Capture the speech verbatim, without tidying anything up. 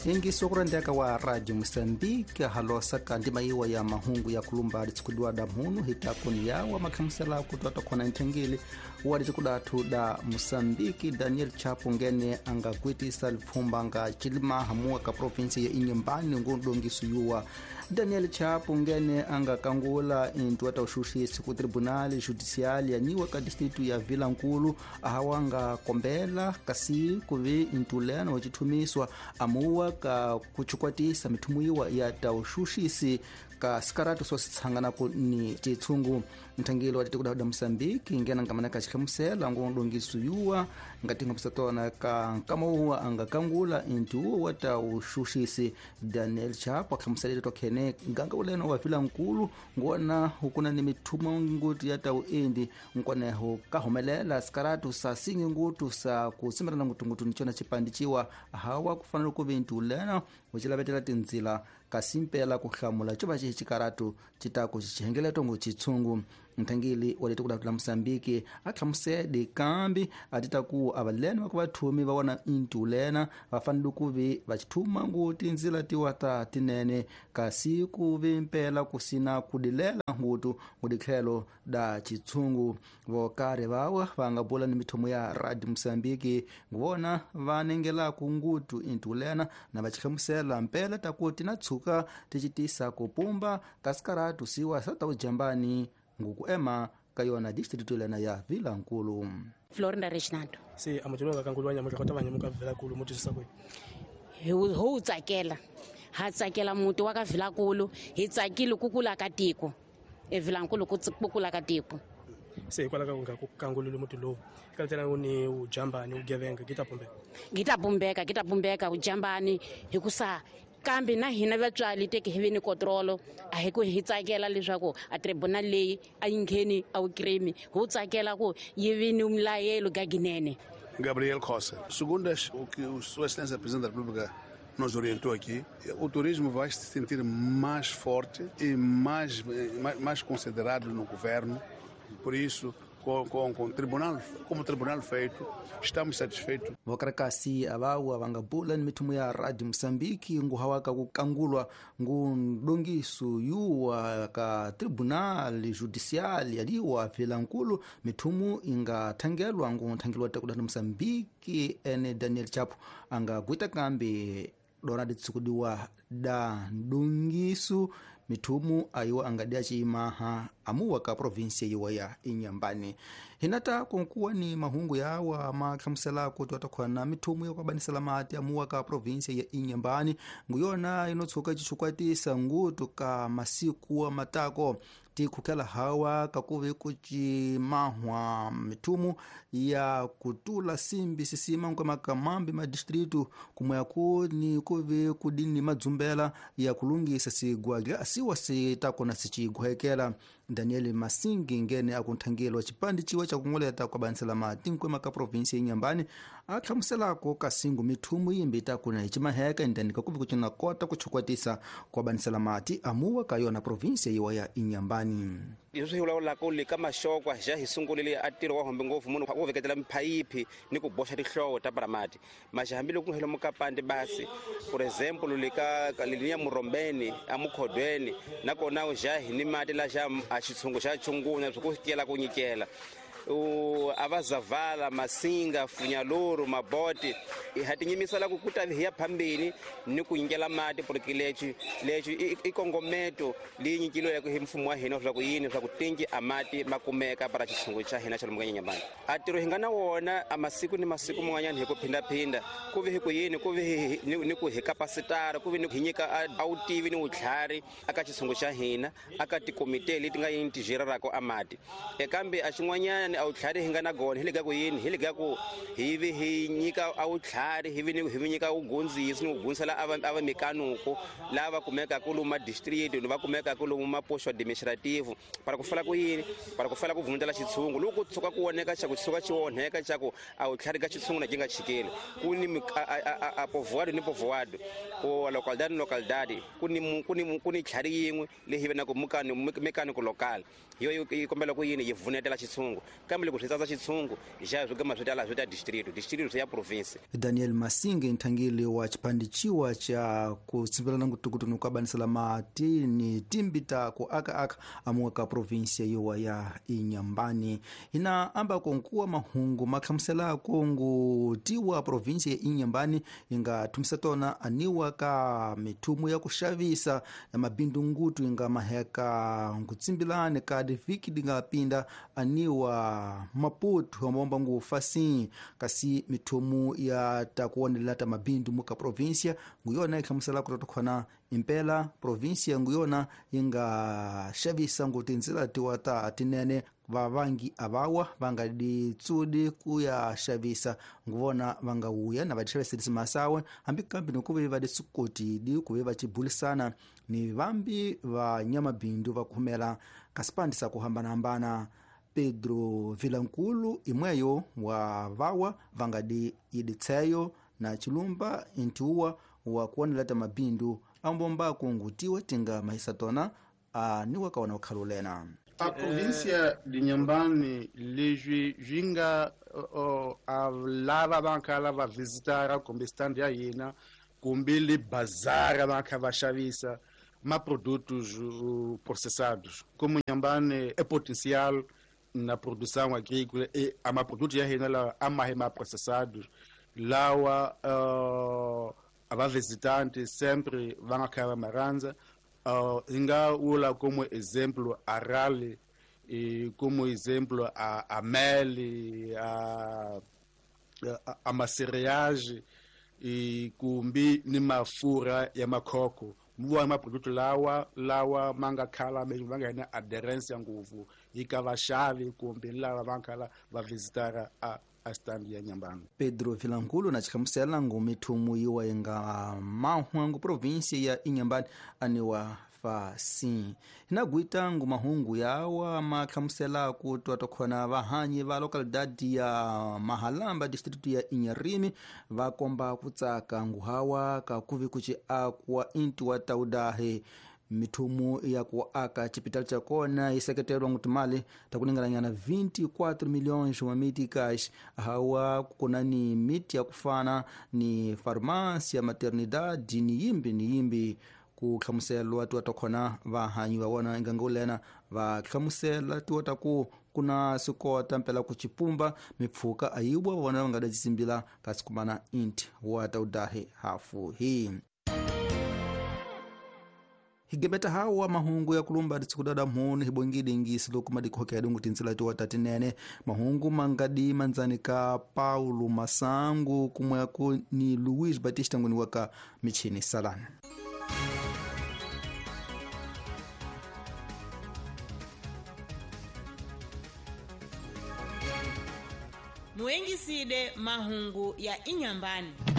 ingi sokurandeka wa Radio Mozambique halosa kandima iwa ya mahungu ya kulumba litsikudwa da mhunu hitakuni yawa makhamsela kutwata kona ntengili wa litsikudatu da Mozambique Daniel Chapo ngene anga kwitisa lifumba nga chilima hamua ka provinsi ya Inyambani ngundongisu yuwa Daniel Chapo ngene anga kangula intu wata ushushisi ku tribunali judiciali ya niwa ka distritu ya Vilankulu ahawanga kombela kasi kuvi intulena wachitumiswa amuwa ka kuchukwatisa mitumuiwa ya taushushisi ka sikaratu so sangana ku ni titsungu ntangilo wa tikuda da Mozambique ngena ngamana ka chikhamsela ngondongisu yuwa ngatinga msatona ka kama huwa anga kangula intu wata ushushisi Daniel Chapo khamsela to kene nganga uleno wa Vilankulu ngona hukuna ni mituma nguti ya tau indi ngone ho kahomelela sikaratu sa singi ngutu sa kusimirana ngutungutu nichona chipandichiwa hawa kufanele ku vintu lena uchilavetela tinzila kasimpela kuhlamula chuba chikaratu chitako chichengeleto nguchitsungu ntangili walete kudatula Mozambique akhamsede kambi atitaku abalene bakubathumi bawana intu lena bafanele kuvi bachithuma nguti nzila tiwata tinene kasiku vimpela kusina kudilela ngutu ngudikhelo da chitsungu vokare bawa vangabula ni mithomo ya Radio Mozambique ngubona vanengela ku ngutu intu lena na bachikhamsela mpela takuti natsuka tichitisa kupumba kasikaratu siwa sata ujambani nguku ema kayona distritu lena ya Vilankulu. Florinda Reginaldo. Si amutuluka kangulwanya mutu kota banyamuka Vilankulu mutu sisakwe. Ho utsakela. Ha tsakela mutu waka Vilankulu, hi tsakile kukula ka tiko. E Vilankulu ku tsukula ka tiko. Si kwala ka kangululu mutu lo. Kaltela uni ujambani ugevenga gitapumbeka. Gitapumbeka, gitapumbeka ujambani hikusa kambe na hina vatswali teke hiveni control a hi ku hi tsakela leswaku a tribunal leyi a yingheni a ukrimi hu tsakela ku yivini umlayelo gaginene. Gabriel Costa. Segundo o que o Sua Excelência Presidente da República nos orientou aqui, o turismo vai se sentir mais forte e mais, mais, mais considerado no governo. Por isso, com, com, com o tribunal, como o tribunal feito, estamos satisfeitos. Vakarakasi abawa vangabula ni mitumu ya Radio Mozambique nguhawaka kukangulwa ngundongisu yuwa ka tribunal judicial yaliwa Vilankulu mitumu inga tangelwa nguntangilwa takuda Mozambique ene Daniel Chapo anga gwita kambi Donald Tsukudiwa da ndungisu mitumu aiwa angadia chimaha amuwa ka provinsia yiwa ya Inyambani. Hinata kunkuwa ni mahungu ya wa makhamsela kuti watakuwa na mitumu ya kwa bani salamati amuwa ka provinsia ya Inyambani nguyona inotsuka chichukwatisa ngutu ka masiku wa matako tikukela hawa kakuvi kuchi mahwa mitumu ya kutula simbi sisima nkwa makamambi madistritu kumwe ku ni kuvi kudini madzumbela ya kulungisa sigwagira asiwa sitako na sichigwekela. Daniel Masingi ngene akuntangilwa chipandi chiwa cha kungoleta kwa bansalamati nkwe maka provinsi ya Inyambani akhamselako kasingu mitumu yimbita kuna ichimaheka ndanika kuvi kuchina kota kuchukwatisa kwa bansalamati amuwa kayona provinsi yiwa ya Inyambani. Yesu hiulawula kuli kama shokwa ja hisungulile atiro wa hombe ngofu muno kuveketela mpaipi ni kubosha tihlowo taparamati majahambile kunghelo mukapande basi por exemplo lika linia murombeni amukhodweni nako nawo jahi ni mati la ja achitsungu cha chungunya zokukela kunyikela u avazavala masinga funyaluru maboti hatinyimisala kukuta hiya phambini ni kuingela mati porque lechi lechi ikongometo linyikilo ya kuhimfumu wa hina zwa kuyini zwa kutingi amati makumeka para chisungu cha hina cha mwenye Nyambani atiro hingana wona amasiku ni masiku mwanya ni kupinda pinda kuvi hikuyini kuvi ni ku capacitara kuvi ni hinyika au T V ni utlhari aka chisungu cha hina akati komite litinga yintijira rako amati ekambe achimwanya au tlhari hingana gona hiliga ku yini hiliga ku hivi hinyika au tlhari hivi ni hivinyika ugunzisi ni ugunsala ava ava mekanuko lava kumeka kuluma district ni vakumeka kuluma posho administrative para kufala ku yini para kufala kuvundela chitsungu loko tsuka kuoneka cha kutsuka chioneka chako au tlhari ka chitsungu na jinga chikele kuni a povoado ni povoado ko localidade localidade kuni kuni kuni tlhari yinwe le hive na ku mukani mekanico local yo ikombela ku yini yivunetela chitsungu kambe likuthitsaza chitsungu ja zvigama zvoti ala zvoti district district ya province. Daniel Masinge ntangile wa chipandichiwa cha kutsimbirana kutukutuno kwa banisala mati ni timbita ku aka aka amuka province yiwa ya Inyambani ina amba konkuwa mahungu makhamsela kongu tiwa province ya Inyambani inga tumsatona aniwa ka mitumu ya kushavisa na mabindu ngutu inga maheka ngutsimbilane ka diviki dinga pinda aniwa Maputo wamomba ngu fasi kasi mitumu ya takuonela ta mabindu muka provincia nguyona ikhamsela kutotokhana impela provincia nguyona inga shavisa ngutinzila tiwata atinene vavangi abawa vangadi tsudi kuya shavisa nguvona vanga uya na vadishavisa masawe ambi kambi nokuve vadisukoti di kuve vachibulisana ni vambi va nyama bindu vakuhumela kasipandisa kuhambana hambana. Pedro Vilankulu imweyo wa vawa vangadi iditseyo na chilumba intuwa wa kuonela ta mabindu ambomba kungutiwa tinga mahisatona a niwa kawana wakhalulena. A província de Inhambane leji jinga uh, a lava banca lava visitar como stand ya yena kumbili bazara banca va chavisa ma produtos uh, processados. Como Inhambane é potencial na produção agrícola e a ma produtos ya yena la ama processados lá uh, a visitantes sempre vão acabar maranza. Uh, inga ula como exemplo a rally e como exemplo a, a mel a, a, a macereagem e kumbi ni mafura ya makoko mwa ma produto lawa lawa manga kala mesmo manga na aderência nguvu ikava chave kumbi lawa bankala va visitar a a stand ya Nyambani. Pedro Vilankulu na chikamusela ngu mitumu yiwa inga mahuangu province ya Inyambani aniwa fasi. Hinaguita ngu mahungu yawa makamusela kutuatokhona vahanyi va lokalidadi ya Mahalamba district ya Inyarimi vakomba kutsaka ngu hawa kakuvi kuchi akwa intu wa taudahe mitumu ya kuaka chipitali cha kona iseketerwa ngutimali takulingana na vinte e quatro milhões wa miti cash hawa kuna ni miti ya kufana ni farmácia maternidade ni yimbi ni yimbi kukhamusela watu watakhona vahanyi wawona ingangulena vakhamusela tiwataku kuna sikota mpela kuchipumba mipfuka ayiwa wawona wangadajisimbila kasikumana inti wataudahe hafu hii. Higebeta hawa mahungu ya kulumba ditsikudada mhuni hibongidi ingisi loku madikoke ya dungu tinsila tuwa tatinene mahungu mangadi manzanika Paulo Masangu kumwaku ni Luis Batista nguni waka michini salana. Muengiside mahungu ya Inyambani.